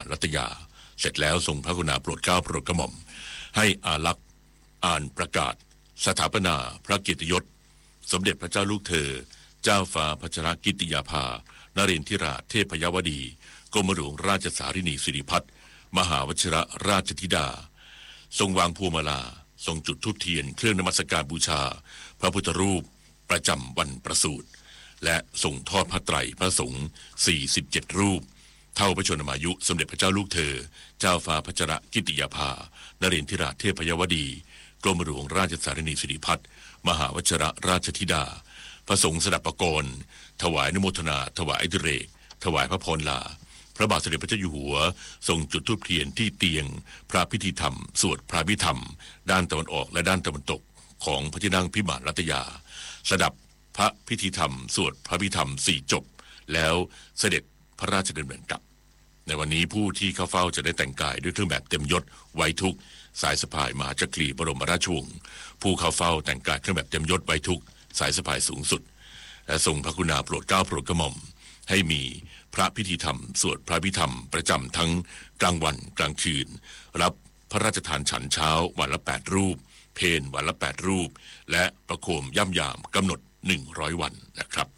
รัตยาเสร็จแล้วทรงพระกรุณาโปรดเกล้าโปรดกระหม่อมให้อารักษ์อ่านประกาศสถาปนาพระเกียรติยศสมเด็จพระเจ้าลูกเธอเจ้าฟ้าพัชรกิติยาภานเรนทิราเทพยวดีกรมหลวงราชสารินีสิริพัฒน์มหาวชิรราชธิดาทรงวางพวงมาลาทรงจุดธูปเทียนเครื่องนมัสการบูชาพระพุทธรูปประจำวันประสูติและทรงทอดพระไตรพระสงฆ์47รูปเท่าพระชนมายุสมเด็จพระเจ้าลูกเธอเจ้าฟ้าพัชรกิติยาภานเรนทิราเทพยวดีกรมหลวงราชสารินีสิริพัฒน์มหาวชิรราชธิดาพระสงฆ์สดับประกรณ์ถวายอนุโมทนาถวายดิเรกถวายพระพรลาพระบาทสมเด็จพระเจ้าอยู่หัวทรงจุดธูปเทียนที่เตียงพระพิธีธรรมสวดพระพิธรรมด้านตะวันออกและด้านตะวันตกของพระที่นั่งพิมานรัตยาสดับพระพิธีธรรมสวดพระพิธรรม4จบแล้วเสด็จพระราชดำเนินกลับในวันนี้ผู้ที่เข้าเฝ้าจะได้แต่งกายด้วยเครื่องแบบเต็มยศไว้ทุกสายสะพายมหาจักรีบรมราชวงศ์ผู้เข้าเฝ้าแต่งกายเครื่องแบบเต็มยศไว้ทุกสายสะพายสูงสุดและทรงพระกรุณาโปรดเกล้าโปรดกระหม่อมให้มีพระพิธีธรรมสวดพระพิธรรมประจำทั้งกลางวันกลางคืนรับพระราชทานฉันเช้าวันละ8รูปเพลวันละ8รูปและประโคมย่ำยามกำหนด100วันนะครับ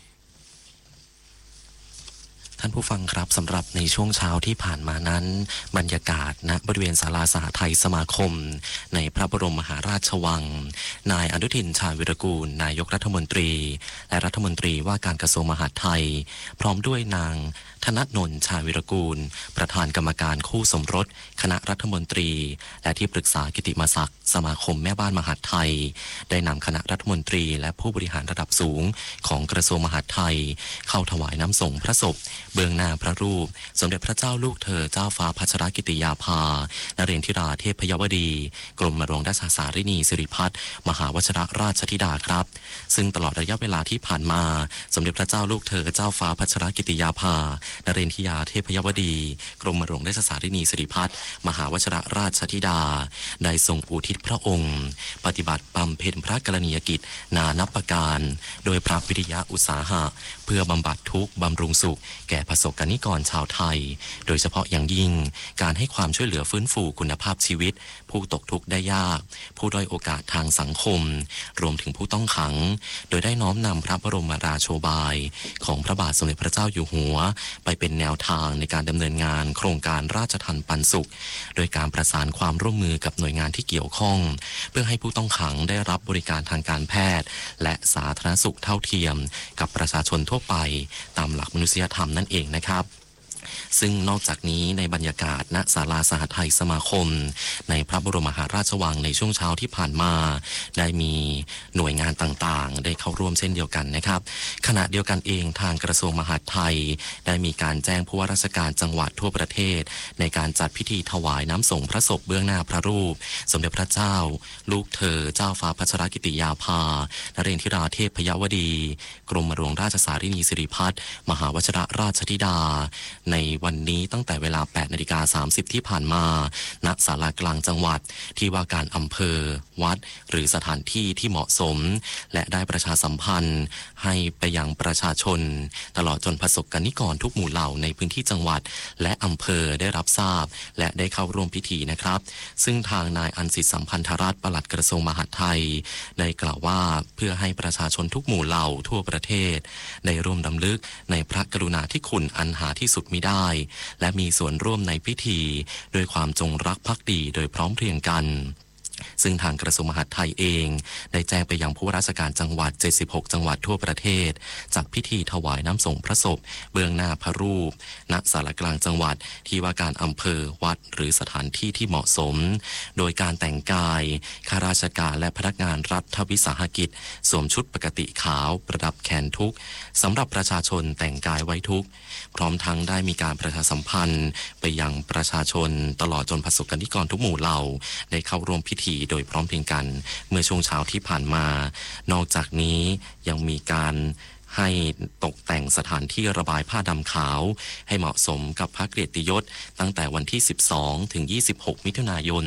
ท่านผู้ฟังครับสำหรับในช่วงเช้าที่ผ่านมานั้นบรรยากาศณบริเวณศาลาสหไทยสมาคมในพระบรมมหาราชวังนายอนุทินชาญวิรากูลนายกรัฐมนตรีและรัฐมนตรีว่าการกระทรวงมหาดไทยพร้อมด้วยนางธนนนท์ชาญวิรากูลประธานกรรมการคู่สมรสคณะรัฐมนตรีและที่ปรึกษากิติมศักดิ์สมาคมแม่บ้านมหาดไทยได้นำคณะรัฐมนตรีและผู้บริหารระดับสูงของกระทรวงมหาดไทยเข้าถวายน้ำส่งพระศพเบื้องหน้าพระรูปสมเด็จพระเจ้าลูกเธอเจ้าฟ้าพัชรกิติยาภานเรนทิราเทพยวดีกรมหลวงราชสารินีสิริพัฒน์มหาวชิรราชธิดาครับซึ่งตลอดระยะเวลาที่ผ่านมาสมเด็จพระเจ้าลูกเธอเจ้าฟ้าพัชรกิติยาภานเรนทิราเทพยวดีกรมหลวงราชสารินีสิริพัฒน์มหาวชิรราชธิดาได้ทรงอุทิศพระองค์ปฏิบัติบำเพ็ญพระกรณียกิจนานับประการโดยพระวิริยะอุตสาหะเพื่อบำบัดทุกข์บำรุงสุขแก่ประสบกนิกรชาวไทยโดยเฉพาะอย่างยิ่งการให้ความช่วยเหลือฟื้นฟูคุณภาพชีวิตผู้ตกทุกข์ได้ยากผู้ด้อยโอกาสทางสังคมรวมถึงผู้ต้องขังโดยได้น้อมนำพระบรมราโชบายของพระบาทสมเด็จพระเจ้าอยู่หัวไปเป็นแนวทางในการดำเนินงานโครงการราชทัณฑ์ปันสุขโดยการประสานความร่วมมือกับหน่วยงานที่เกี่ยวข้องเพื่อให้ผู้ต้องขังได้รับบริการทางการแพทย์และสาธารณสุขเท่าเทียมกับประชาชนทั่วไปตามหลักมนุษยธรรมนั่นเองนะครับซึ่งนอกจากนี้ในบรรยากาศณศาลาสหไทยสมาคมในพระบรมมหาราชวังในช่วงเช้าที่ผ่านมาได้มีหน่วยงานต่างๆได้เข้าร่วมเช่นเดียวกันนะครับขณะเดียวกันเองทางกระทรวงมหาดไทยได้มีการแจ้งผู้ว่าราชการจังหวัดทั่วประเทศในการจัดพิธีถวายน้ำส่งพระศพเบื้องหน้าพระรูปสมเด็จพระเจ้าลูกเธอเจ้าฟ้าพัชรกิติยาภานเรนทิราเทพยวดีกรมหลวงราชสารินีสิริพัฒน์มหาวชิรราชธิดาในวันนี้ตั้งแต่เวลา 8:30 ที่ผ่านมาณศาลากลางจังหวัดที่ว่าการอำเภอวัดหรือสถานที่ที่เหมาะสมและได้ประชาสัมพันธ์ให้ไปยังประชาชนตลอดจนประสบกนิกรทุกหมู่เหล่าในพื้นที่จังหวัดและอำเภอได้รับทราบและได้เข้าร่วมพิธีนะครับซึ่งทางนายอันสิทธิสัมพันธรัตน์ปลัดกระทรวงมหาดไทยได้กล่าวว่าเพื่อให้ประชาชนทุกหมู่เหล่าทั่วประเทศได้ร่วมรำลึกในพระกรุณาธิคุณอันหาที่สุดมิได้และมีส่วนร่วมในพิธีโดยความจงรักภักดีโดยพร้อมเพรียงกันซึ่งทางกระทรวงมหาดไทยเองได้แจ้งไปยังผู้ว่าราชการจังหวัด76จังหวัดทั่วประเทศจัดพิธีถวายน้ำส่งพระศพเบื้องหน้าพระรูปณศาลากลางจังหวัดที่ว่าการอำเภอวัดหรือสถานที่ที่เหมาะสมโดยการแต่งกายข้าราชการและพนักงานรัฐวิสาหกิจสวมชุดปกติขาวประดับแขนทุกสำหรับประชาชนแต่งกายไว้ทุกพร้อมทั้งได้มีการประชาสัมพันธ์ไปยังประชาชนตลอดจนประสบกนิกรทุกหมู่เหล่าได้เข้าร่วมพิธีโดยพร้อมเพรียงกันเมื่อช่วงเช้าที่ผ่านมานอกจากนี้ยังมีการให้ตกแต่งสถานที่ระบายผ้าดำขาวให้เหมาะสมกับพระเกียรติยศตั้งแต่วันที่12ถึง26มิถุนายน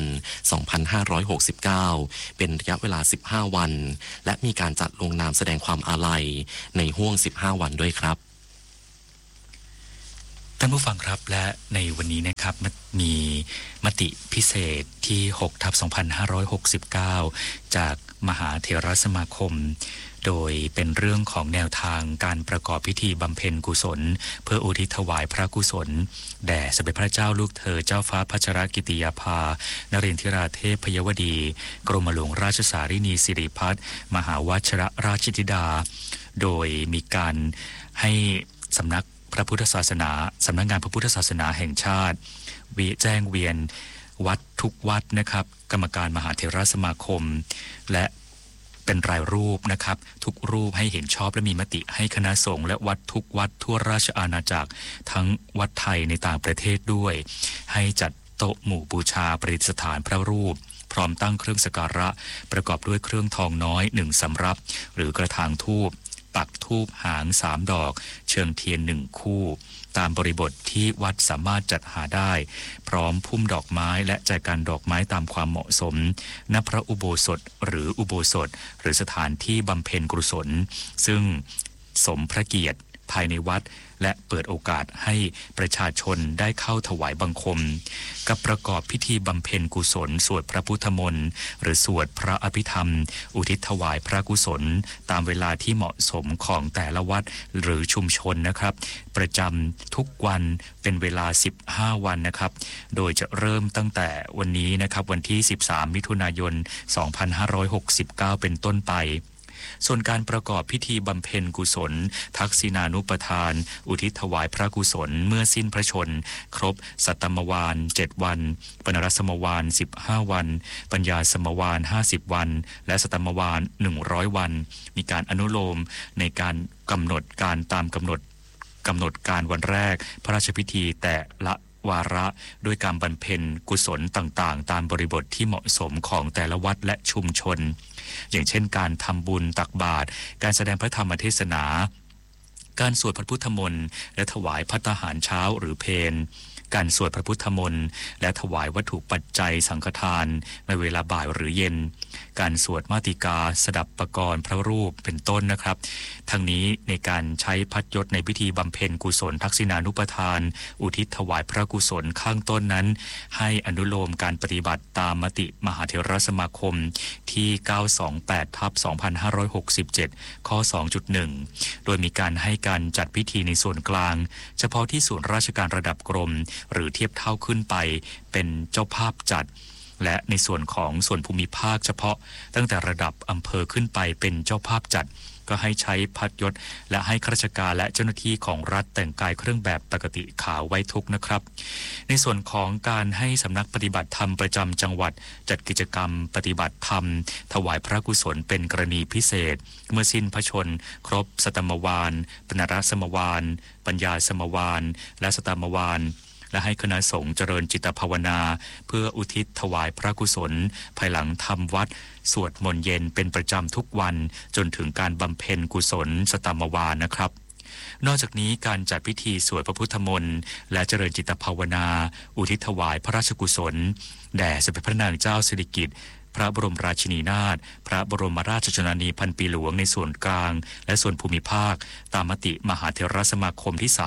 2569เป็นระยะเวลา15วันและมีการจัดลงนามแสดงความอาลัยในห้วง15วันด้วยครับแต่านผู้ฟังครับและในวันนี้นะครับมีมติพิเศษที่6/2569จากมหาเถรสมาคมโดยเป็นเรื่องของแนวทางการประกอบพิธีบำเพ็ญกุศลเพื่ออุทิศถวายพระกุศลแด่สมเด็จพระเจ้าลูกเธอเจ้าฟ้าพัชรกิติยาภานรินทิราเทพยวดีกรมหลวงราชสารินีสิริพัฒน์มหาวชิรราชธิดาโดยมีการให้สำนักพระพุทธศาสนาสำนักงานพระพุทธศาสนาแห่งชาติแจ้งเวียนวัดทุกวัดนะครับกรรมการมหาเถรสมาคมและเป็นรายรูปนะครับทุกรูปให้เห็นชอบและมีมติให้คณะสงฆ์และวัดทุกวัดทั่วราชอาณาจักรทั้งวัดไทยในต่างประเทศด้วยให้จัดโต๊ะหมู่บูชาประดิษฐานพระรูปพร้อมตั้งเครื่องสักการะประกอบด้วยเครื่องทองน้อย1สำรับหรือกระถางธูปปักธูปหาง3ดอกเชิงเทียน1คู่ตามบริบทที่วัดสามารถจัดหาได้พร้อมพุ่มดอกไม้และแจกันดอกไม้ตามความเหมาะสมณพระอุโบสถหรืออุโบสถหรือสถานที่บำเพ็ญกุศลซึ่งสมพระเกียรติภายในวัดและเปิดโอกาสให้ประชาชนได้เข้าถวายบังคมกับประกอบพิธีบำเพ็ญกุศลสวดพระพุทธมนต์หรือสวดพระอภิธรรมอุทิศถวายพระกุศลตามเวลาที่เหมาะสมของแต่ละวัดหรือชุมชนนะครับประจำทุกวันเป็นเวลา15วันนะครับโดยจะเริ่มตั้งแต่วันนี้นะครับวันที่13มิถุนายน2569เป็นต้นไปส่วนการประกอบพิธีบำเพ็ญกุศลทักษิณานุปทานอุทิศถวายพระกุศลเมื่อสิ้นพระชนครบสัตตมวาล7วันปนรสมวาล15วันปัญญาสมวาล50วันและสัตตมวาล100วันมีการอนุโลมในการกำหนดการตามกำหนดการวันแรกพระราชพิธีแต่ละวาระด้วยการบำเพ็ญกุศลต่างๆตามบริบทที่เหมาะสมของแต่ละวัดและชุมชนอย่างเช่นการทำบุญตักบาตรการแสดงพระธรรมเทศนาการสวดพระพุทธมนต์และถวายภัตตาหารเช้าหรือเพลการสวดพระพุทธมนต์และถวายวัตถุปัจจัยสังฆทานในเวลาบ่ายหรือเย็นการสวดมาติกาสดับปกรณ์พระรูปเป็นต้นนะครับทั้งนี้ในการใช้พัดยศในพิธีบำเพ็ญกุศลทักษิณานุปทานอุทิศถวายพระกุศลข้างต้นนั้นให้อนุโลมการปฏิบัติตามมติมหาเถรสมาคมที่928/2567ข้อ 2.1 โดยมีการให้การจัดพิธีในส่วนกลางเฉพาะที่ส่วนราชการระดับกรมหรือเทียบเท่าขึ้นไปเป็นเจ้าภาพจัดและในส่วนของส่วนภูมิภาคเฉพาะตั้งแต่ระดับอำเภอขึ้นไปเป็นเจ้าภาพจัดก็ให้ใช้พัดยศและให้ข้าราชการและเจ้าหน้าที่ของรัฐแต่งกายเครื่องแบบปกติขาวไว้ทุกนะครับในส่วนของการให้สำนักปฏิบัติธรรมประจำจังหวัดจัดกิจกรรมปฏิบัติธรรมถวายพระกุศลเป็นกรณีพิเศษเมื่อสิ้นพระชนครบสัตตมวาลปนรสมวาลปัญญาสมวาลและสัตตมวาลและให้คณะสงฆ์เจริญจิตภาวนาเพื่ออุทิศถวายพระกุศลภายหลังทำวัดสวดมนต์เย็นเป็นประจำทุกวันจนถึงการบำเพ็ญกุศลสัตตมวาลนะครับนอกจากนี้การจัดพิธีสวดพระพุทธมนต์และเจริญจิตภาวนาอุทิศถวายพระราชกุศลแด่สมเด็จพระนางเจ้าสิริกิติ์พระบรมราชินีนาถพระบรมราชชนนีพันปีหลวงในส่วนกลางและส่วนภูมิภาคตามมติมหาเถรสมาคมที่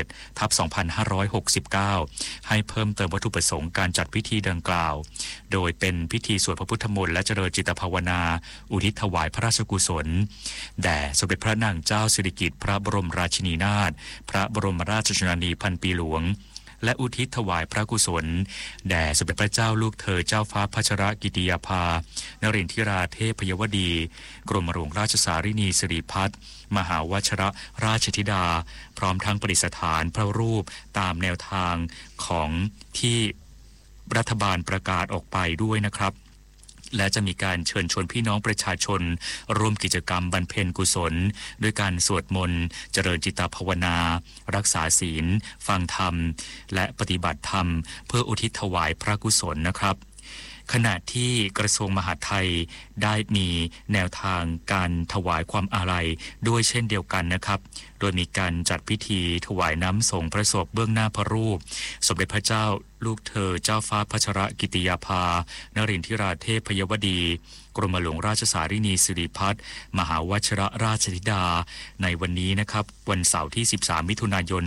37/2569ให้เพิ่มเติมวัตถุประสงค์การจัดพิธีดังกล่าวโดยเป็นพิธีสวดพระพุทธมนต์และเจริญจิตภาวนาอุทิศถวายพระราชกุศลแด่สมเด็จพระนางเจ้าสิริกิติ์พระบรมราชินีนาถพระบรมราชชนนีพันปีหลวงและอุทิศถวายพระกุศลแด่สมเด็จพระเจ้าลูกเธอเจ้าฟ้าพัชรกิติยาภานรินทิราเทพยวดีกรมหลวงราชสารินีสิริพัฒน์มหาวชิรราชธิดาพร้อมทั้งประดิษฐานพระรูปตามแนวทางของที่รัฐบาลประกาศออกไปด้วยนะครับและจะมีการเชิญชวนพี่น้องประชาชนร่วมกิจกรรมบำเพ็ญกุศลด้วยการสวดมนต์เจริญจิตภาวนารักษาศีลฟังธรรมและปฏิบัติธรรมเพื่ออุทิศถวายพระกุศลนะครับขณะที่กระทรวงมหาดไทยได้มีแนวทางการถวายความอาลัยด้วยเช่นเดียวกันนะครับโดยมีการจัดพิธีถวายน้ำส่งพระศพเบื้องหน้าพระรูปสมเด็จพระเจ้าลูกเธอเจ้าฟ้าพัชรกิติยาภานรินทิราเทพยวดีกรมหลวงราชสารินีสิริพัฒน์มหาวชิรราชธิดาในวันนี้นะครับวันเสาร์ที่13มิถุนายน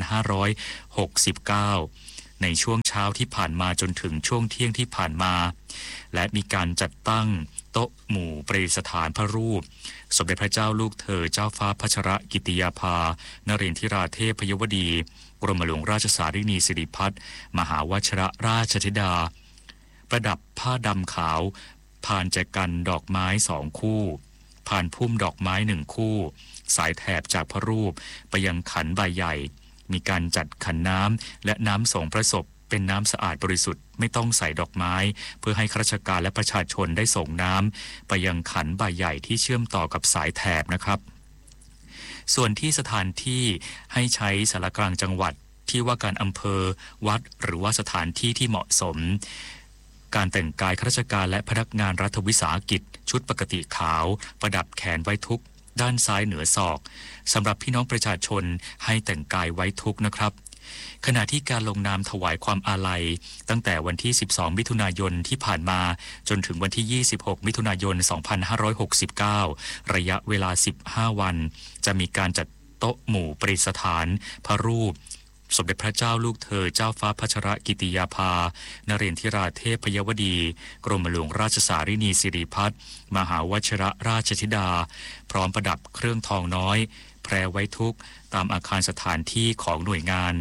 2569ในช่วงเช้าที่ผ่านมาจนถึงช่วงเที่ยงที่ผ่านมาและมีการจัดตั้งโต๊ะหมู่ประดิษฐานพระรูปสมเด็จพระเจ้าลูกเธอเจ้าฟ้าพัชรกิติยาภานรินทิราเทพยวดีกรมหลวงราชสารินีสิริพัฒน์มหาวชิรราชธิดาประดับผ้าดำขาวพานแจกันดอกไม้2คู่พานพุ่มดอกไม้1คู่สายแถบจากพระรูปไปยังขันใบใหญ่มีการจัดขันน้ำและน้ำส่งพระศพเป็นน้ำสะอาดบริสุทธิ์ไม่ต้องใส่ดอกไม้เพื่อให้ข้าราชการและประชาชนได้ส่งน้ำไปยังขันใบใหญ่ที่เชื่อมต่อกับสายแถบนะครับส่วนที่สถานที่ให้ใช้สารกลางจังหวัดที่ว่าการอำเภอวัดหรือว่าสถานที่ที่เหมาะสมการแต่งกายข้าราชการและพนักงานรัฐวิสาหกิจชุดปกติขาวประดับแขนไว้ทุกด้านซ้ายเหนือศอกสำหรับพี่น้องประชาชนให้แต่งกายไว้ทุกนะครับขณะที่การลงนามถวายความอาลัยตั้งแต่วันที่12มิถุนายนที่ผ่านมาจนถึงวันที่26มิถุนายน2569ระยะเวลา15วันจะมีการจัดโต๊ะหมู่ประดิษฐานพระรูปสมเด็จพระเจ้าลูกเธอเจ้าฟ้าพัชรกิติยาภานรินทิราเทพยวดีกรมหลวงราชสารินีสิริพัฒน์มหาวชิรราชธิดาพร้อมประดับเครื่องทองน้อยแพรไว้ทุกตามอาคารสถานที่ของหน่วยงาน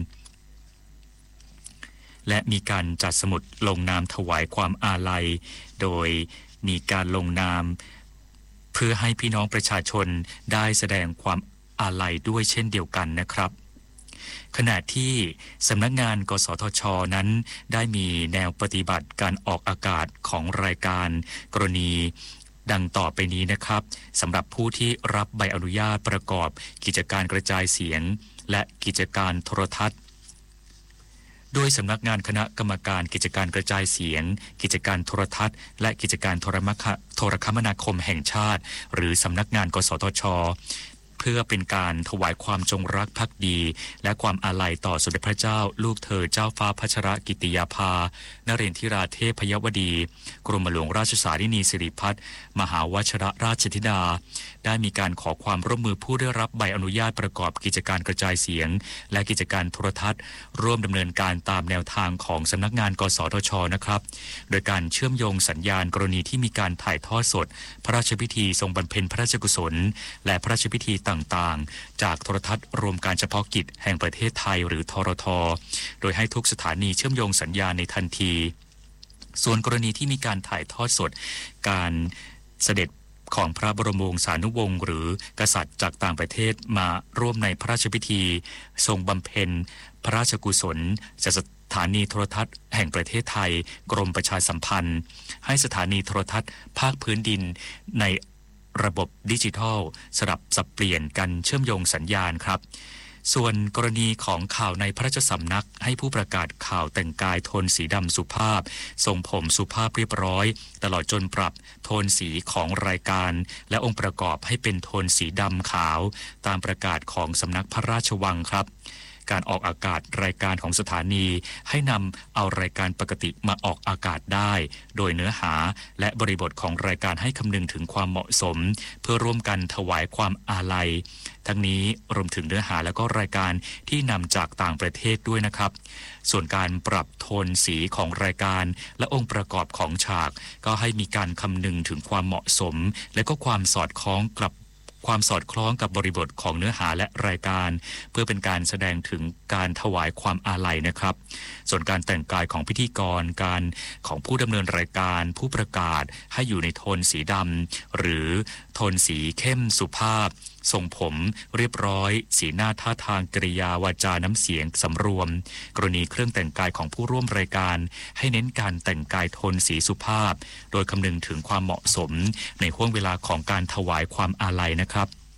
และมีการจัดสมุดลงนามถวายความอาลัยโดยมีการลงนามเพื่อให้พี่น้องประชาชนได้แสดงความอาลัยด้วยเช่นเดียวกันนะครับขณะที่สำนักงานกสทช.นั้นได้มีแนวปฏิบัติการออกอากาศของรายการกรณีดังต่อไปนี้นะครับสำหรับผู้ที่รับใบอนุญาตประกอบกิจการกระจายเสียงและกิจการโทรทัศน์โดยสำนักงานคณะกรรมการกิจการกระจายเสียงกิจการโทรทัศน์และกิจการโทรคมนาคมแห่งชาติหรือสำนักงานกสทช.เพื่อเป็นการถวายความจงรักภักดีและความอาลัยต่อสมเด็จพระเจ้าลูกเธอเจ้าฟ้าพัชรกิติยาภานรินทิราเทพยวดีกรมหลวงราชสารินีสิริพัฒน์มหาวชิรราชธิดาได้มีการขอความร่วมมือผู้ได้รับใบอนุญาตประกอบกิจการกระจายเสียงและกิจการโทรทัศน์ร่วมดำเนินการตามแนวทางของสำนักงานกสทช.นะครับโดยการเชื่อมโยงสัญญาณกรณีที่มีการถ่ายทอดสดพระราชพิธีทรงบำเพ็ญพระราชกุศลและพระราชพิธีต่างๆจากโทรทัศน์รวมการเฉพาะกิจแห่งประเทศไทยหรือทรท.โดยให้ทุกสถานีเชื่อมโยงสัญญาณในทันทีส่วนกรณีที่มีการถ่ายทอดสดการเสด็จของพระบรมวงศานุวงศ์หรือกษัตริย์จากต่างประเทศมาร่วมในพระราชพิธีทรงบำเพ็ญพระราชกุศลจากสถานีโทรทัศน์แห่งประเทศไทยกรมประชาสัมพันธ์ให้สถานีโทรทัศน์ภาคพื้นดินในระบบดิจิทัลสลับสับเปลี่ยนกันเชื่อมโยงสัญญาณครับส่วนกรณีของข่าวในพระราชสำนักให้ผู้ประกาศข่าวแต่งกายโทนสีดำสุภาพทรงผมสุภาพเรียบร้อยตลอดจนปรับโทนสีของรายการและองค์ประกอบให้เป็นโทนสีดำขาวตามประกาศของสำนักพระราชวังครับการออกอากาศรายการของสถานีให้นำเอารายการปกติมาออกอากาศได้โดยเนื้อหาและบริบทของรายการให้คำนึงถึงความเหมาะสมเพื่อร่วมกันถวายความอาลัยทั้งนี้รวมถึงเนื้อหาและก็รายการที่นำจากต่างประเทศด้วยนะครับส่วนการปรับโทนสีของรายการและองค์ประกอบของฉากก็ให้มีการคำนึงถึงความเหมาะสมและก็ความสอดคล้องกับบริบทของเนื้อหาและรายการเพื่อเป็นการแสดงถึงการถวายความอาลัยนะครับส่วนการแต่งกายของพิธีกรการของผู้ดำเนินรายการผู้ประกาศให้อยู่ในโทนสีดำหรือโทนสีเข้มสุภาพทรงผมเรียบร้อยสีหน้าท่าทางกริยาวาจาน้ำเสียงสำรวมกรณีเครื่องแต่งกายของผู้ร่วมรายการให้เน้นการแต่งกายโทนสีสุภาพโดยคำนึงถึงความเหมาะสมในห่วงเวลาของการถวายความอาลัยนะครับ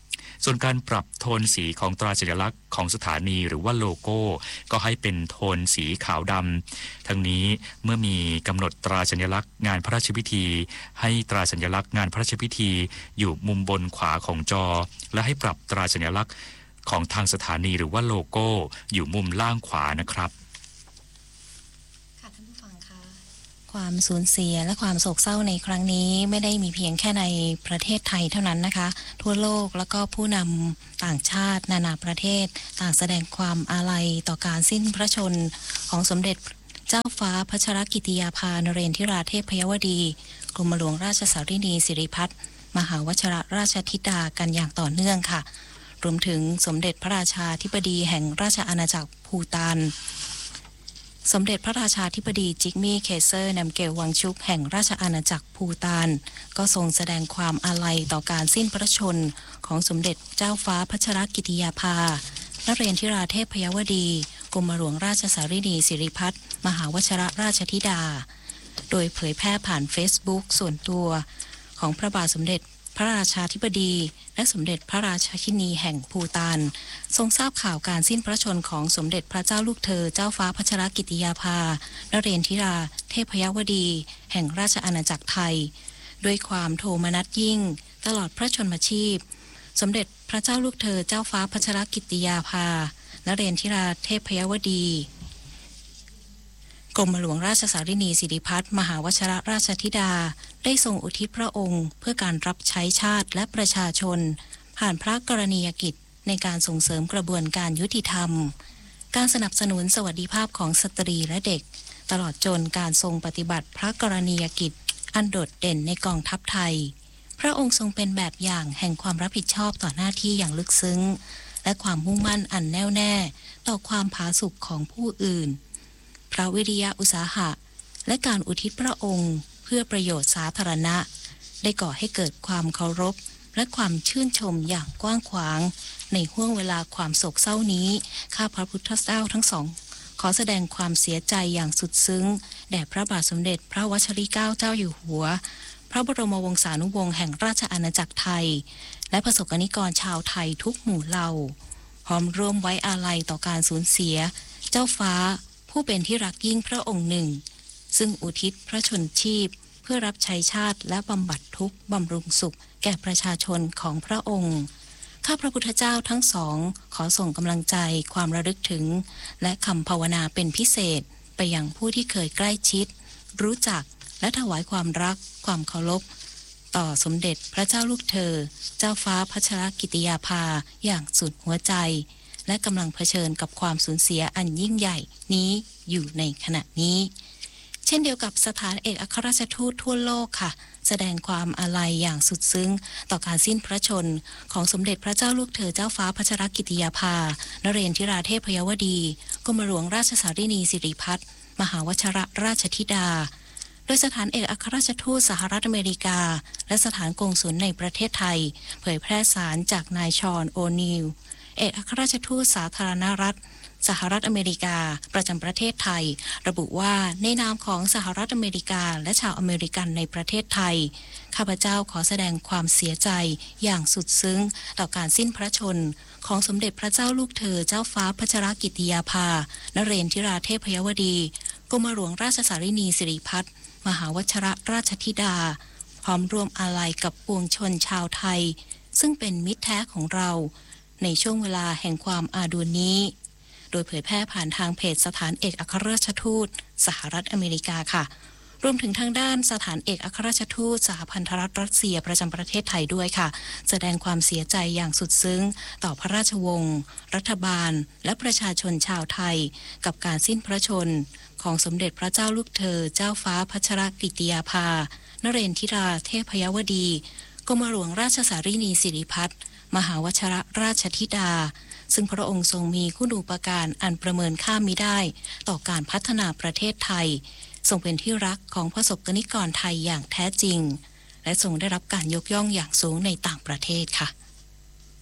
ส่วนการปรับโทนสีของตราสัญลักษณ์ของสถานีหรือว่าโลโก้ก็ให้เป็นโทนสีขาวดำทั้งนี้เมื่อมีกำหนดตราสัญลักษณ์งานพระราชพิธีให้ตราสัญลักษณ์งานพระราชพิธีอยู่มุมบนขวาของจอและให้ปรับตราสัญลักษณ์ของทางสถานีหรือว่าโลโก้อยู่มุมล่างขวานะครับความสูญเสียและความโศกเศร้าในครั้งนี้ไม่ได้มีเพียงแค่ในประเทศไทยเท่านั้นนะคะทั่วโลกแล้วก็ผู้นำต่างชาตินานาประเทศต่างแสดงความอาลัยต่อการสิ้นพระชนม์ของสมเด็จเจ้าฟ้าพัชรกิติยาภานเรนทิราเทพพยวดีกรมหลวงราชสารินีสิริพัฒน์มหาวชิรราชธิดากันอย่างต่อเนื่องค่ะรวมถึงสมเด็จพระราชาธิบดีแห่งราชอาณาจักรภูฏานสมเด็จพระราชาธิบดีจิกมี่เคเซอร์นำเกลวังชุกแห่งราชอาณาจักรภูฏานก็ทรงแสดงความอาลัยต่อการสิ้นพระชนม์ของสมเด็จเจ้าฟ้าพัชรกิติยาภานเรนทิราเทพพยวดีกรมหลวงราชสารินีสิริพัฒน์มหาวชิรราชธิดาโดยเผยแพร่ผ่านเฟซบุ๊กส่วนตัวของพระบาทสมเด็จพระราชาธิบดีและสมเด็จพระราชาชินีแห่งภูฏานทรงทราบข่าวการสิ้นพระชนม์ของสมเด็จพระเจ้าลูกเธอเจ้าฟ้าพัชรกิติยาภานเรนทิราเทพพยวดีแห่งราชอาณาจักรไทยด้วยความโทมนัสยิ่งตลอดพระชนมชีพสมเด็จพระเจ้าลูกเธอเจ้าฟ้าพัชรกิติยาภานเรนทิราเทพพยวดีกรมหลวงราชสารินีสิริพัฒน์มหาวชิรราชธิดาได้ทรงอุทิศพระองค์เพื่อการรับใช้ชาติและประชาชนผ่านพระกรณียกิจในการส่งเสริมกระบวนการยุติธรรมการสนับสนุนสวัสดิภาพของสตรีและเด็กตลอดจนการทรงปฏิบัติพระกรณียกิจอันโดดเด่นในกองทัพไทยพระองค์ทรงเป็นแบบอย่างแห่งความรับผิดชอบต่อหน้าที่อย่างลึกซึ้งและความมุ่งมั่นอันแน่วแน่ต่อความผาสุกของผู้อื่นพระวิริยะอุตสาหะและการอุทิศพระองค์เพื่อประโยชน์สาธารณะได้ก่อให้เกิดความเคารพและความชื่นชมอย่างกว้างขวางในห้วงเวลาความโศกเศร้านี้ข้าพระพุทธเจ้าทั้งสองขอแสดงความเสียใจอย่างสุดซึ้งแด่พระบาทสมเด็จพระวชิรเกล้าเจ้าอยู่หัวพระบรมวงศานุวงศ์แห่งราชอาณาจักรไทยและประสบกนิกรชาวไทยทุกหมู่เหล่าพร้อมร่วมไว้อาลัยต่อการสูญเสียเจ้าฟ้าผู้เป็นที่รักยิ่งพระองค์หนึ่งซึ่งอุทิศพระชนชีพเพื่อรับใช้ชาติและบำบัดทุกข์บำรุงสุขแก่ประชาชนของพระองค์ข้าพระพุทธเจ้าทั้งสองขอส่งกำลังใจความระลึกถึงและคำภาวนาเป็นพิเศษไปยังผู้ที่เคยใกล้ชิดรู้จักและถวายความรักความเคารพต่อสมเด็จพระเจ้าลูกเธอเจ้าฟ้าพัชรกิติยาภาอย่างสุดหัวใจและกำลังเผชิญกับความสูญเสียอันยิ่งใหญ่นี้อยู่ในขณะนี้เช่นเดียวกับสถานเอกอัครราชทูตทั่วโลกค่ะแสดงความอาลัยอย่างสุดซึ้งต่อการสิ้นพระชนม์ของสมเด็จพระเจ้าลูกเธอเจ้าฟ้าพัชรกิติยาภานเรนทิราเทพพยวดีกรมหลวงราชสารินีสิริพัฒน์มหาวชิรราชธิดาโดยสถานเอกอัครราชทูตสหรัฐอเมริกาและสถานกงสุลในประเทศไทยเผยแพร่สารจากนายชอนโอนิลเอกอัครราชทูตสาธารณรัฐสหรัฐอเมริกาประจำประเทศไทยระบุว่าในนามของสหรัฐอเมริกาและชาวอเมริกันในประเทศไทยข้าพเจ้าขอแสดงความเสียใจอย่างสุดซึ้งต่อการสิ้นพระชนม์ของสมเด็จพระเจ้าลูกเธอเจ้าฟ้าพัชรกิติยาภานเรนทิราเทพพยวดีกรมหลวงราชสารินีสิริพัฒน์มหาวชิรราชธิดาพร้อมร่วมอาลัยกับปวงชนชาวไทยซึ่งเป็นมิตรแท้ของเราในช่วงเวลาแห่งความอาดูลนี้โดยเผยแพร่ผ่านทางเพจสถานเอกอัครราชทูตสหรัฐอเมริกาค่ะรวมถึงทางด้านสถานเอกอัครราชทูตสหพันธรัฐรัสเซียประจำประเทศไทยด้วยค่ะแสดงความเสียใจอย่างสุดซึ้งต่อพระราชวงศ์รัฐบาลและประชาชนชาวไทยกับการสิ้นพระชนม์ของสมเด็จพระเจ้าลูกเธอเจ้าฟ้าพัชรกิติยาภานเรนทิราเทพพยวดีกรมหลวงราชสารินีสิริพัฒน์มหาวชิรราชธิดาซึ่งพระองค์ทรงมีคุณูปการอันประเมินค่ามิได้ต่อการพัฒนาประเทศไทยทรงเป็นที่รักของประสบกนิกรไทยอย่างแท้จริงและทรงได้รับการยกย่องอย่างสูงในต่างประเทศค่ะ